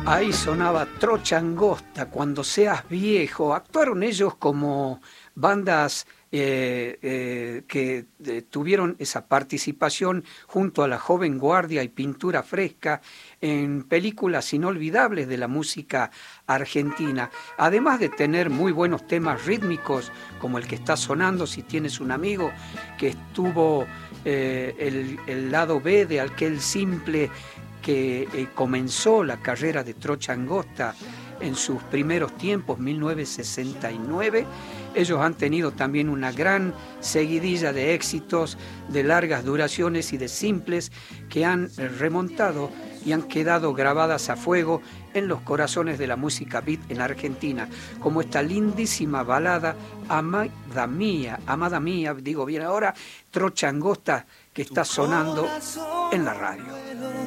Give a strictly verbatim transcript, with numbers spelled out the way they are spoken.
Ahí sonaba Trocha Angosta, Cuando seas viejo. Actuaron ellos como bandas eh, eh, que eh, tuvieron esa participación junto a la Joven Guardia y Pintura Fresca en películas inolvidables de la música argentina. Además de tener muy buenos temas rítmicos, como el que está sonando, Si tienes un amigo, que estuvo eh, el, el lado B de aquel simple que eh, comenzó la carrera de Trocha Angosta en sus primeros tiempos, mil novecientos sesenta y nueve. Ellos han tenido también una gran seguidilla de éxitos, de largas duraciones y de simples que han remontado y han quedado grabadas a fuego en los corazones de la música beat en Argentina, como esta lindísima balada Amada Mía, Amada Mía, digo bien ahora, Trocha Angosta, que está sonando en la radio.